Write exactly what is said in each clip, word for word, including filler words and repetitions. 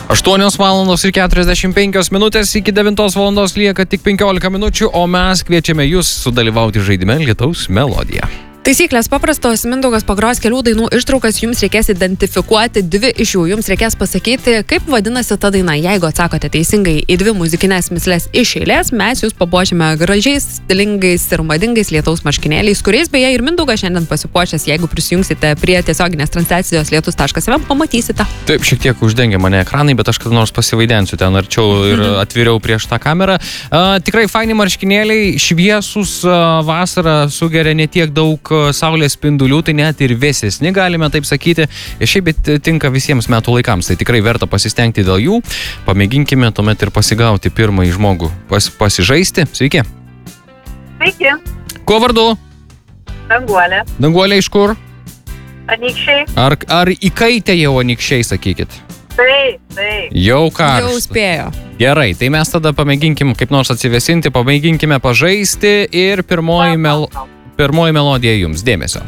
aštuonios valandos ir keturiasdešimt penkios minutės, iki devintos valandos lieka tik penkiolika minučių, o mes kviečiame jūs sudalyvauti žaidime Lietaus melodija. Taisyklės paprastos, Mindaugas pagros kelių dainų ištraukas, jums reikės identifikuoti dvi iš jų, jums reikės pasakyti, kaip vadinasi ta daina. Jeigu atsakote teisingai į dvi muzikinės mislės iš eilės, mes jūs papuošime gražiais, stilingais ir madingais lietaus marškinėliais, kuriais beje ir Mindaugas šiandien pasipuošęs, jeigu prisijungsite prie tiesioginės transliacijos lietus taškas ef em, pamatysite. Taip, šiek tiek uždengia mane ekranai, bet aš kada nors pasivaidensiu ten arčiau ir atviriau prieš tą kamerą. A, tikrai faini marškinėliai, šviesus, a, vasarą sugeria ne tiek daug saulės spindulių, tai net ir vėsesni, galime taip sakyti. Ir šiaip bet tinka visiems metų laikams, tai tikrai verta pasistengti dėl jų. Pamėginkime tuomet ir pasigauti pirmąjį žmogų, pas, pasižaisti. Sveiki. Sveiki. Kuo vardu? Danguolė. Danguolė iš kur? Anykščiai. Ar, ar įkaitė jau Anykščiai, sakykit? Taip, taip. Jau karšta. Jau spėjo. Gerai, tai mes tada pamėginkim kaip nors atsivesinti, pamėginkime pažaisti ir pirmoji mel... Pirmoji melodija jums. Dėmesio.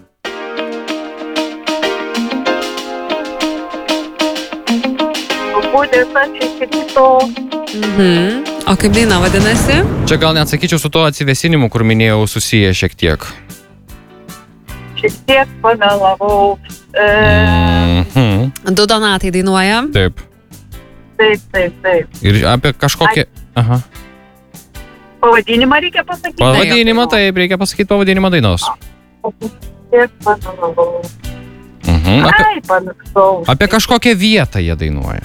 Mhm. O kaip daina vadinasi? Čia gal net sakyčiau su to atsivesinimu, kur minėjau, susiję šiek tiek. Šiek tiek pamelavau. E... Mhm. Du Donatai dainuoja. Taip. Taip, taip, taip. Ir apie kažkokią... Aha. Pavadinimą reikia pasakyti. Pavadinimą, taip, reikia pasakyti pavadinimą dainos. Šiek pamelavau. Mhm. Apie, Ai, pamiršau. apie kažkokią vietą jie dainuoja.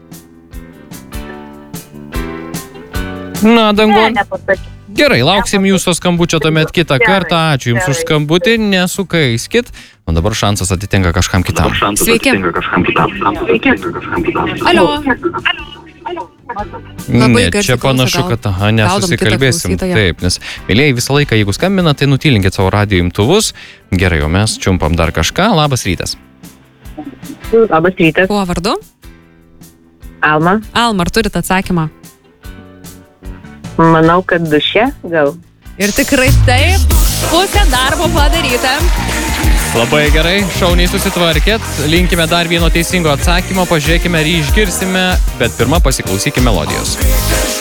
Na, Ne, Danguolė. nepasakysiu. Gerai, lauksim jūsų skambučio tuomet kitą Gerai, kartą. Ačiū jums už gerai. skambutį, nesukaiskit. O dabar šansas atitenka kažkam kitam. Sveiki. Alio. Labai Ne, garsiai čia panašu, klauso, gal kad aha, gaudom kitą nesusikalbėsim. klausytoją. Taip, nes mėlėjai visą laiką, jeigu skambina, tai nutylinkit savo radijo imtuvus. Gerai, o mes čiumpam dar kažką. Labas rytas. Labas rytas. Kuo vardu? Alma. Alma, ar turit atsakymą? Manau, kad duše gal. Ir tikrai taip, pusė darbo padaryta. Labai gerai, šauniai susitvarkėt. Linkime dar vieno teisingo atsakymo, pažiūrėkime, ar jį išgirsime, bet pirmą pasiklausykime melodijos.